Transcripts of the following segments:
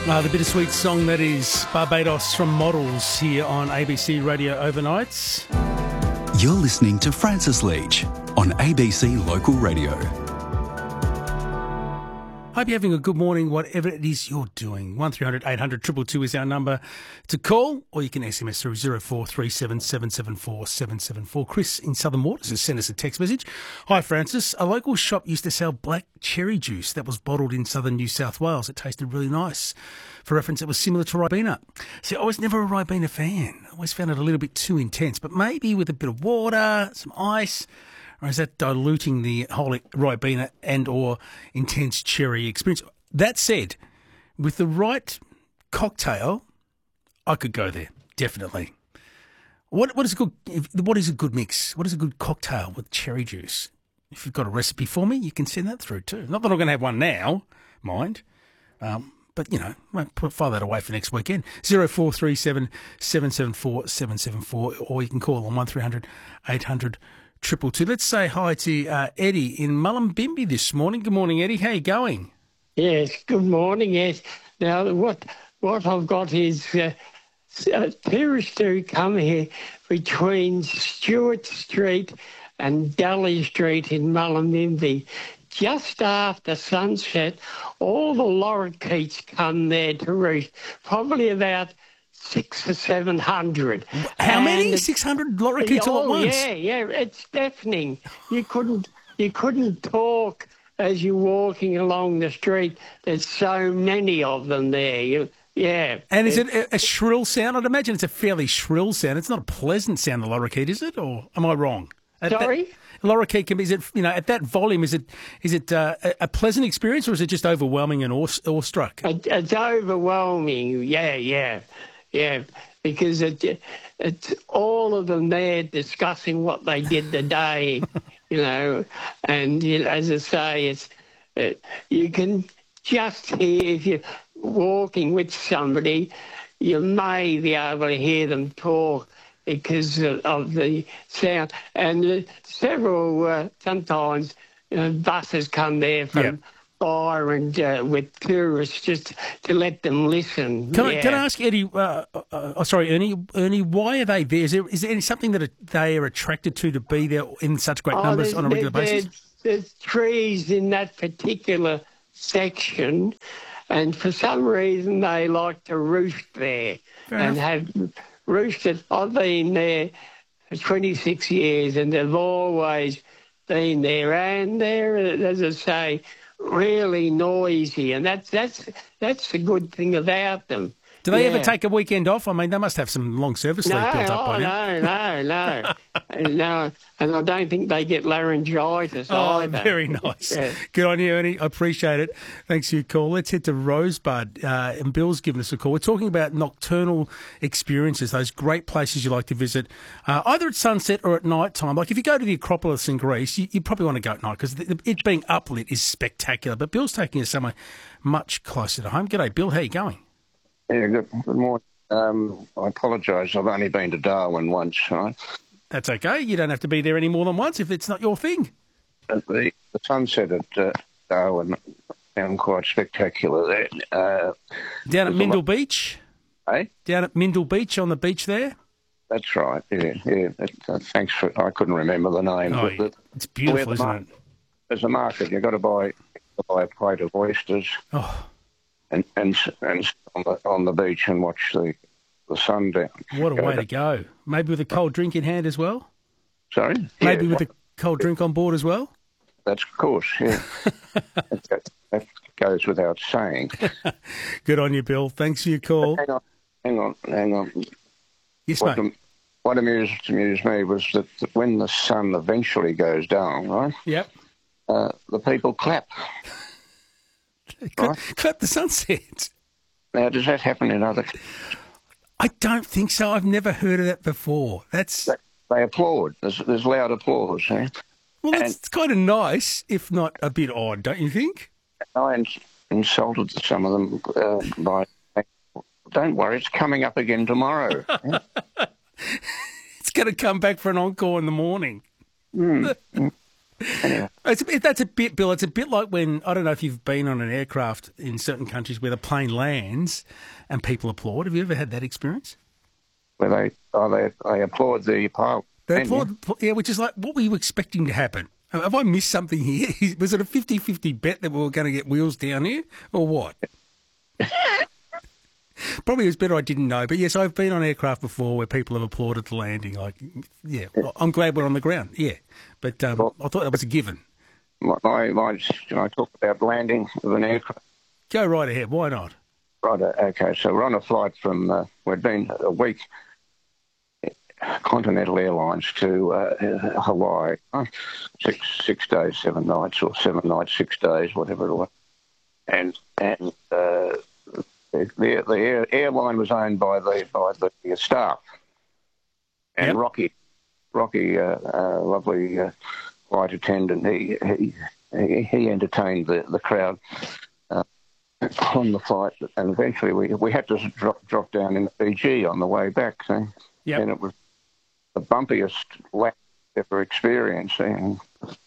The bittersweet song that is Barbados from Models here on ABC Radio Overnights. You're listening to Francis Leach on ABC Local Radio. Hope you're having a good morning, whatever it is you're doing. 1300 800 222 is our number to call, or you can SMS through 0437 774 774. Chris in Southern Waters has sent us a text message. Hi, Francis. A local shop used to sell black cherry juice that was bottled in southern New South Wales. It tasted really nice. For reference, it was similar to Ribena. See, I was never a Ribena fan. I always found it a little bit too intense, but maybe with a bit of water, some ice, or is that diluting the whole Ribena and or intense cherry experience? That said, with the right cocktail, I could go there, definitely. What is a good mix? What is a good cocktail with cherry juice? If you've got a recipe for me, you can send that through too. Not that I'm going to have one now, mind. But, you know, file that away for next weekend. 0437 774 774, or you can call on 1300 800 222. Let's say hi to Eddie in Mullumbimby this morning. Good morning, Eddie. How you going? Yes, good morning, yes. Now, what I've got is tourists who come here between Stewart Street and Gully Street in Mullumbimby. Just after sunset, all the lorikeets come there to roost, probably about 600 or 700. How many? 600 lorikeets all at once? Yeah, it's deafening. You couldn't talk as you're walking along the street. There's so many of them there. And is it a shrill sound? I'd imagine it's a fairly shrill sound. It's not a pleasant sound, the lorikeet, is it? Or am I wrong? Sorry? Lorikeet can be, is it, you know, at that volume, is it a pleasant experience, or is it just overwhelming and awestruck? It's overwhelming, yeah, because it's all of them there discussing what they did today, you know, and as I say, you can just hear, if you're walking with somebody, you may be able to hear them talk because of the sound. And several, sometimes, buses come there from Byron with tourists just to let them listen. Can I ask Eddie, Ernie, why are they there? Is there something that they are attracted to be there in such great numbers on a regular basis? There's trees in that particular section, and for some reason they like to roost there. Fair enough. Have roosted. I've been there for 26 years, and they've always been there, and they're, as I say, really noisy, and that's the good thing about them. Do they ever take a weekend off? I mean, they must have some long service leave built up by now. No, and I don't think they get laryngitis either. Very nice. Yeah. Good on you, Ernie. I appreciate it. Thanks for your call. Let's head to Rosebud, and Bill's given us a call. We're talking about nocturnal experiences, those great places you like to visit, either at sunset or at night time. Like if you go to the Acropolis in Greece, you probably want to go at night because it being uplit is spectacular. But Bill's taking us somewhere much closer to home. G'day, Bill. How you going? Yeah, good morning. I apologise. I've only been to Darwin once, right? That's okay. You don't have to be there any more than once if it's not your thing. The sunset at Darwin found quite spectacular there. Down at Mindle Beach? Eh? Down at Mindle Beach, on the beach there? That's right, yeah. Thanks for... I couldn't remember the name. Oh, it's beautiful, isn't it? There's a market. You've got to buy a plate of oysters. Oh. And on the beach and watch the sun down. What a way to go. Maybe with a cold drink in hand as well? Sorry? Maybe with a cold drink on board as well? That's of course, yeah. that goes without saying. Good on you, Bill. Thanks for your call. Hang on. Yes, mate. What amused me was that when the sun eventually goes down, right? Yep. The people clap. Right? Clap the sunset. Now, does that happen in other... I don't think so. I've never heard of that before. They applaud. There's loud applause. Eh? Well, that's kind of nice, if not a bit odd, don't you think? I insulted some of them by saying, don't worry, it's coming up again tomorrow. It's going to come back for an encore in the morning. Anyway, That's a bit, Bill. It's a bit like when, I don't know if you've been on an aircraft in certain countries where the plane lands and people applaud. Have you ever had that experience? where they applaud the pilot. They applaud, yeah, which is like, what were you expecting to happen? Have I missed something here? Was it a 50-50 bet that we were going to get wheels down here, or what? Probably it was better I didn't know. But yes, I've been on aircraft before where people have applauded the landing. Like, yeah, I'm glad we're on the ground. Yeah, but I thought that was a given. Can I talk about landing of an aircraft? Go right ahead. Why not? Right. Okay. So we're on a flight from. We'd been a week. Continental Airlines to Hawaii. 6 days, 7 nights, or 7 nights, 6 days, whatever it was. And the airline was owned by the staff. And yep. Rocky, lovely flight attendant, he entertained the crowd on the flight, and eventually we had to drop down in Fiji on the way back. So, yep. And it was the bumpiest lap ever experienced. And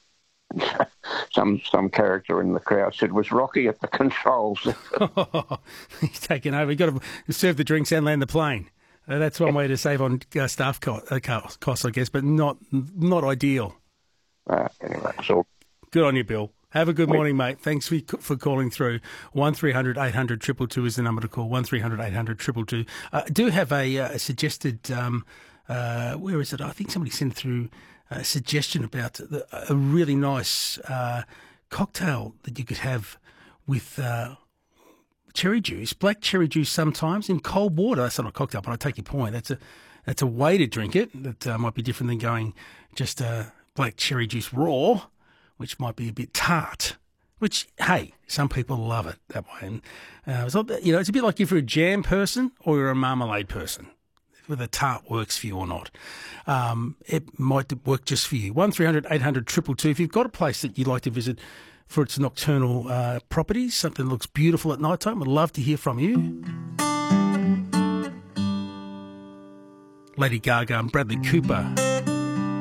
some character in the crowd said, "Was Rocky at the controls?" He's taken over. You've got to serve the drinks and land the plane. That's one way to save on staff costs, I guess, but not ideal. Anyway, so good on you, Bill. Have a good morning, mate. Thanks for calling through. 1300 800 222 is the number to call. 1300 800 222. Do have a suggested. Where is it? I think somebody sent through a suggestion about a really nice cocktail that you could have with cherry juice, black cherry juice sometimes in cold water. That's not a cocktail, but I take your point. That's a way to drink it that might be different than going just black cherry juice raw, which might be a bit tart. Which, hey, some people love it that way. And so, it's a bit like if you're a jam person or you're a marmalade person. Whether tart works for you or not. It might work just for you. 1300 800 222. If you've got a place that you'd like to visit for its nocturnal properties, something that looks beautiful at night time, I'd love to hear from you. Lady Gaga and Bradley Cooper.